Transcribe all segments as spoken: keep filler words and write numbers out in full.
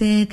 कैसे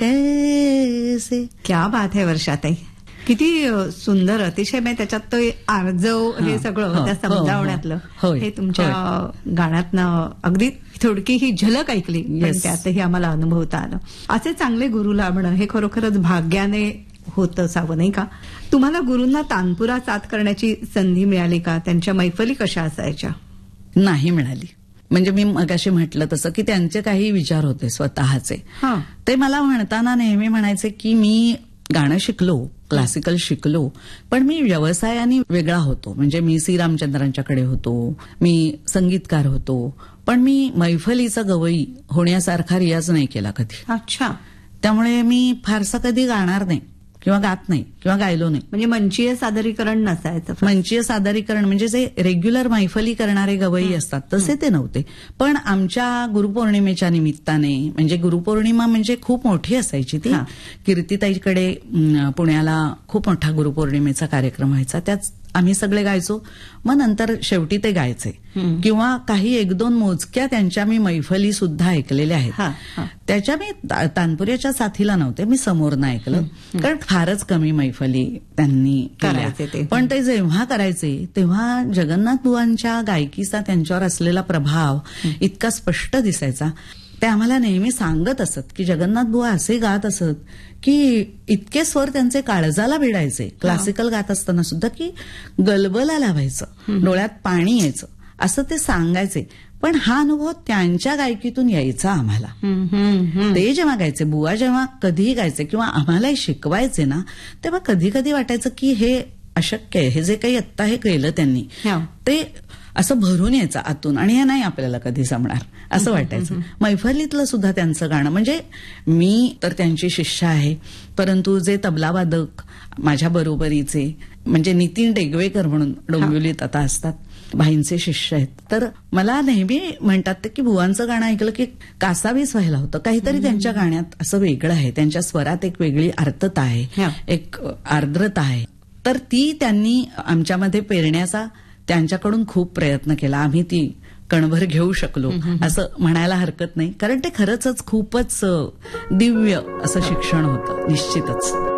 कैसे. क्या बात आहे वर्षाताई. किती सुंदर, अतिशय. म्हणजे त्याच्यात तो आर्जव हे सगळं त्या समजावण्यातलं हे तुमच्या गाण्यातनं अगदी थोडकी ही झलक ऐकली, पण त्यातही आम्हाला अनुभवता आलं. असे चांगले गुरु लाभणं हे खरोखरच भाग्याने होत असावं, नाही का? तुम्हाला गुरूंना तानपुरा साथ करण्याची संधी मिळाली का? त्यांच्या मैफली कशा असायच्या? नाही मिळाली. म्हणजे मी मगाशी म्हटलं तसं की त्यांचे काही विचार होते स्वतःचे. ते मला म्हणताना नेहमी म्हणायचे की मी गाणं शिकलो, क्लासिकल शिकलो, पण मी व्यवसायाने वेगळा होतो. म्हणजे मी सी रामचंद्रांच्याकडे होतो, मी संगीतकार होतो, पण मी मैफलीचा गवई होण्यासारखा रियाज नाही केला कधी. अच्छा. त्यामुळे मी फारसा कधी गाणार नाही किंवा गात नाही किंवा गायलो नाही. म्हणजे मंचीय सादरीकरण नसायचं. मंचीय सादरीकरण म्हणजे जे रेग्युलर मैफली करणारे गवई असतात तसे ते नव्हते. पण आमच्या गुरुपौर्णिमेच्या निमित्ताने, म्हणजे गुरुपौर्णिमा म्हणजे खूप मोठी असायची ती. कीर्तिताईकडे पुण्याला खूप मोठा गुरुपौर्णिमेचा कार्यक्रम व्हायचा. त्याच आम्ही सगळे गायचो. मग नंतर शेवटी ते गायचे किंवा काही एक दोन मोजक्या त्यांच्या मी मैफली सुद्धा ऐकलेल्या आहेत. त्याच्या मी तानपुऱ्याच्या साथीला नव्हते, मी समोरनं ऐकलं, कारण फारच कमी मैफली त्यांनी करायचे. पण ते जेव्हा करायचे तेव्हा जगन्नाथ बुवांच्या गायकीचा त्यांच्यावर असलेला प्रभाव इतका स्पष्ट दिसायचा. ते आम्हाला नेहमी सांगत असत की जगन्नाथ बुवा असे गात असत की इतके स्वर त्यांचे काळजाला भिडायचे क्लासिकल गात असताना सुद्धा, की गलबला लावायचं, डोळ्यात पाणी यायचं, असं ते सांगायचे. पण हा अनुभव त्यांच्या गायकीतून यायचा आम्हाला. ते जेव्हा गायचे, बुवा जेव्हा कधीही गायचे किंवा आम्हालाही शिकवायचे ना, तेव्हा कधी कधी वाटायचं की हे अशक्य आहे, हे जे काही आत्ता हे केलं त्यांनी ते असं भरून यायचं आतून, आणि हे नाही आपल्याला कधी जमणार असं वाटायचं. मैफलीतलं सुद्धा त्यांचं गाणं, म्हणजे मी तर त्यांची शिष्य आहे, परंतु जे तबलावादक माझ्या बरोबरीचे म्हणजे नितीन डेगवेकर म्हणून डोंबिवलीत आता असतात, भाईंचे शिष्य आहेत, तर मला नेहमी म्हणतात की बुवांचं गाणं ऐकलं की कासावीस व्हायला होतं. काहीतरी त्यांच्या गाण्यात असं वेगळं आहे, त्यांच्या स्वरात एक वेगळी आर्तता आहे, एक आर्द्रता आहे. तर ती त्यांनी आमच्यामध्ये पेरण्याचा त्यांच्याकडून खूप प्रयत्न केला. आम्ही ती कणभर घेऊ शकलो असं म्हणायला हरकत नाही, कारण ते खरंच खूपच दिव्य असं शिक्षण होतं निश्चितच.